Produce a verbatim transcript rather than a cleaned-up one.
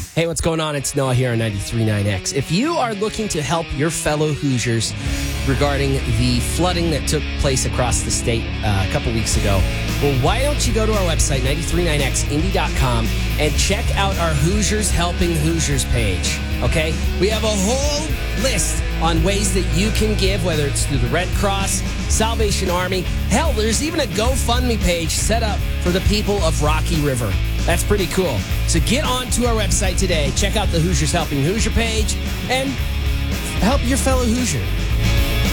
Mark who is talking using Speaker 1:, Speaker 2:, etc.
Speaker 1: Hey, what's going on? It's Noah here on ninety-three point nine X. If you are looking to help your fellow Hoosiers regarding the flooding that took place across the state uh, a couple weeks ago, well, why don't you go to our website, ninety-three point nine X indy dot com, and check out our Hoosiers Helping Hoosiers page, okay? We have a whole list on ways that you can give, whether it's through the Red Cross, Salvation Army. Hell, there's even a GoFundMe page set up for the people of Rocky River. That's pretty cool. So get on to our website today, check out the Hoosiers Helping Hoosier page, and help your fellow Hoosier.